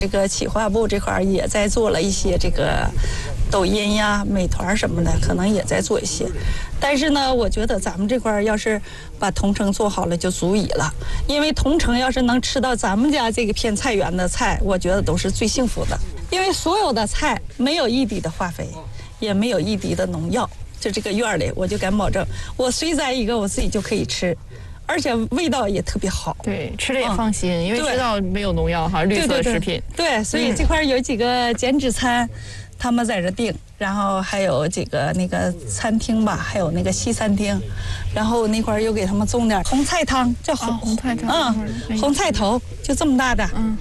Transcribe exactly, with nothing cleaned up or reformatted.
这个企划部这块也在做了一些这个抖音呀、美团什么的，可能也在做一些。但是呢，我觉得咱们这块要是把同城做好了就足以了，因为同城要是能吃到咱们家这个片菜园的菜，我觉得都是最幸福的。因为所有的菜没有一滴的化肥，也没有一滴的农药，就这个院里我就敢保证，我随摘一个我自己就可以吃。而且味道也特别好， 对，吃的也放心， 嗯、 因为知道没有农药哈，绿色食品。 对, 对, 对, 对，所以这块有几个减脂餐，嗯、他们在这订，然后还有几个那个餐厅吧，还有那个西餐厅，然后那块又给他们种点红菜汤，叫红、 哦、红菜汤， 嗯，红菜头就这么大的，嗯。